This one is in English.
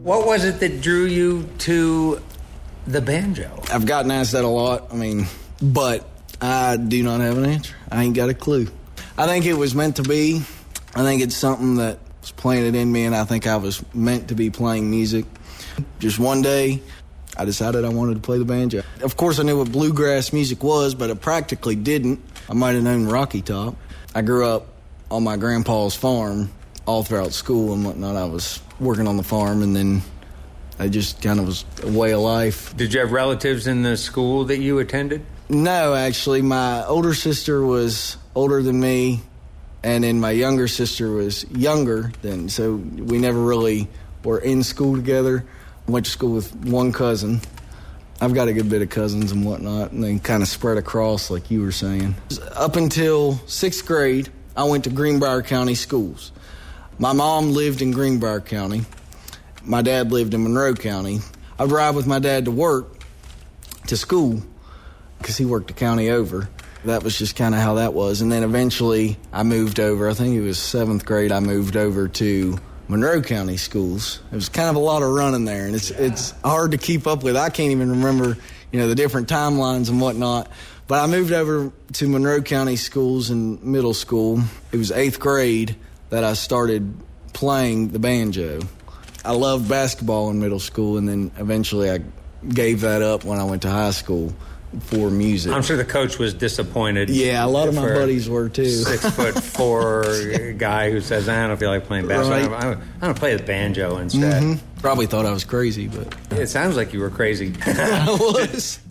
What was it that drew you to the banjo? I've gotten asked that a lot, but I do not have an answer. I ain't got a clue. I think it was meant to be. I think it's something that was planted in me, and I think I was meant to be playing music. Just one day, I decided I wanted to play the banjo. Of course, I knew what bluegrass music was, but I practically didn't. I might have known Rocky Top. I grew up on my grandpa's farm all throughout school and whatnot. I was working on the farm, and then I just kind of was a way of life. Did you have relatives in the school that you attended? No, actually. My older sister was older than me, and then my younger sister was younger than, so we never really were in school together. I went to school with one cousin. I've got a good bit of cousins and whatnot, and they kind of spread across, like you were saying. Up until 6th grade, I went to Greenbrier County schools. My mom lived in Greenbrier County. My dad lived in Monroe County. I'd ride with my dad to work, to school, because he worked the county over. That was just kind of how that was. And then eventually I moved over. I think it was 7th grade, I moved over to Monroe County schools. It was kind of a lot of running there, and it's hard to keep up with. I can't even remember, the different timelines and whatnot. But I moved over to Monroe County schools in middle school. It was 8th grade that I started playing the banjo. I loved basketball in middle school, and then eventually I gave that up when I went to high school for music. I'm sure the coach was disappointed. Yeah, a lot of my buddies were too. 6'4" guy who says, I don't feel like playing basketball. Right. I'm going to play the banjo instead. Probably thought I was crazy, but it sounds like you were crazy. I was.